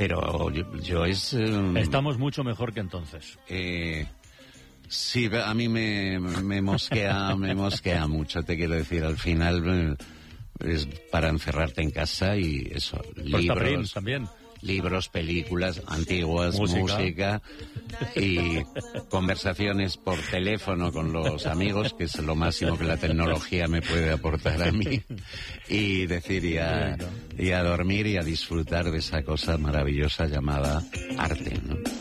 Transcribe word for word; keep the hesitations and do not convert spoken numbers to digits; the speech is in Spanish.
Pero yo, yo es... Um, Estamos mucho mejor que entonces. Eh, sí, a mí me, me mosquea, me mosquea mucho, te quiero decir. Al final es para encerrarte en casa y eso, libros también. Libros, películas antiguas, música. música y conversaciones por teléfono con los amigos, que es lo máximo que la tecnología me puede aportar a mí. Y decir, y a, y a dormir y a disfrutar de esa cosa maravillosa llamada arte, ¿no?